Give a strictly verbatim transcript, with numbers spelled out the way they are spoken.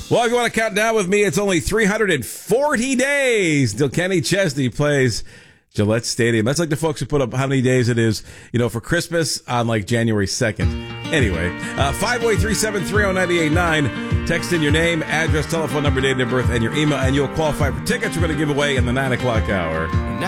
Well, if you want to count down with me, it's only three hundred forty days till Kenny Chesney plays Gillette Stadium. That's like the folks who put up how many days it is, you know, for Christmas on like January second. Anyway, uh, five oh eight, three seven three, oh nine eight nine. Text in your name, address, telephone number, date of birth, and your email, and you'll qualify for tickets we're going to give away in the nine o'clock hour.